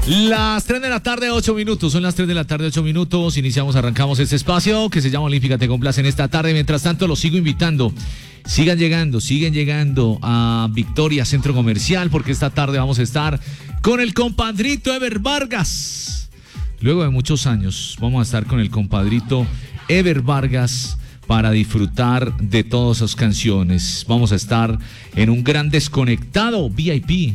Las 3 de la tarde, 8 minutos. Son las 3 de la tarde, 8 minutos. Arrancamos este espacio que se llama Olímpica Te Complace en esta tarde. Mientras tanto, los sigo invitando. Siguen llegando a Victoria Centro Comercial, porque esta tarde vamos a estar con el compadrito Ever Vargas. Luego de muchos años, vamos a estar con el compadrito Ever Vargas para disfrutar de todas sus canciones. Vamos a estar en un gran desconectado VIP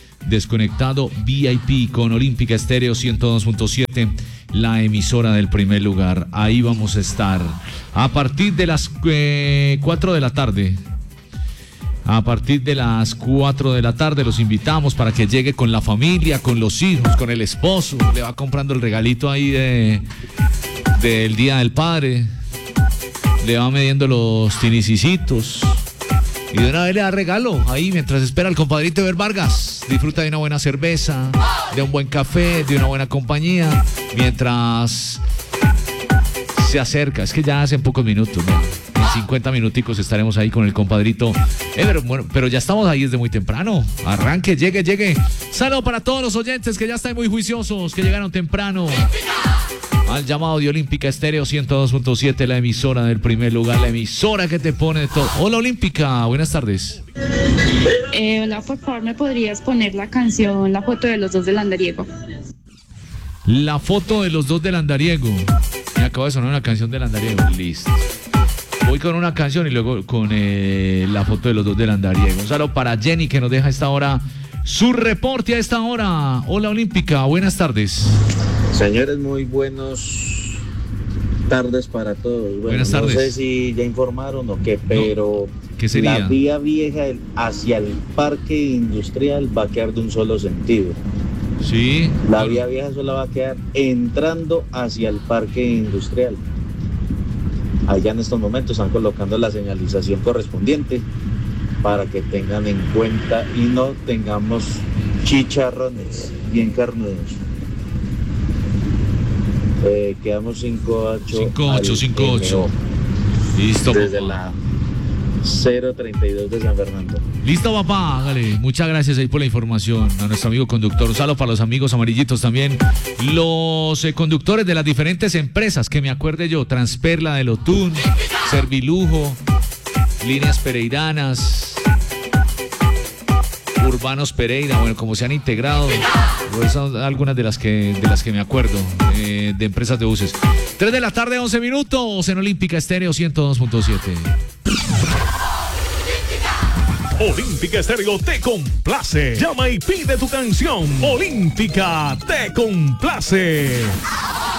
con Olímpica Estéreo 102.7, la emisora del primer lugar. Ahí vamos a estar a partir de las 4 de la tarde. A partir de las 4 de la tarde los invitamos para que llegue con la familia, con los hijos, con el esposo. Le va comprando el regalito ahí del Día del Padre. Le va midiendo los tinicicitos. Y de una vez le da regalo ahí mientras espera al compadrito Ever Vargas. Disfruta de una buena cerveza, de un buen café, de una buena compañía, mientras se acerca. Es que ya hacen pocos minutos, ¿no? En 50 minuticos estaremos ahí con el compadrito Ever. Bueno, pero ya estamos ahí desde muy temprano. Arranque, llegue. Saludo para todos los oyentes que ya están muy juiciosos, que llegaron temprano al llamado de Olímpica Estéreo 102.7, la emisora del primer lugar, la emisora que te pone todo. Hola Olímpica, buenas tardes. Hola, por favor, ¿me podrías poner la canción, la foto de los dos del andariego? La foto de los dos del andariego. Me acaba de sonar una canción del andariego, listo. Voy con una canción y luego con la foto de los dos del andariego. Un saludo para Jenny, que nos deja a esta hora su reporte a esta hora. Hola Olímpica, buenas tardes. Señores, muy buenas tardes para todos. Bueno, buenas tardes. No sé si ya informaron o qué, pero no. ¿Qué sería? La vía vieja hacia el parque industrial va a quedar de un solo sentido. Sí. La vía vieja solo va a quedar entrando hacia el parque industrial. Allá en estos momentos están colocando la señalización correspondiente para que tengan en cuenta y no tengamos chicharrones bien carnudos. Quedamos 5-8. Listo, desde papá. La 032 de San Fernando. Listo, papá, hágale. Muchas gracias ahí por la información a nuestro amigo conductor. Un saludo para los amigos amarillitos también. Los conductores de las diferentes empresas que me acuerde yo: Transperla de Lotún, Servilujo, Líneas Pereiranas, Urbanos Pereira, bueno, como se han integrado, pues son algunas de las que me acuerdo, de empresas de buses. 3 de la tarde, 11 minutos, en Olímpica Estéreo 102.7. Olímpica Estéreo te complace. Llama y pide tu canción. Olímpica te complace.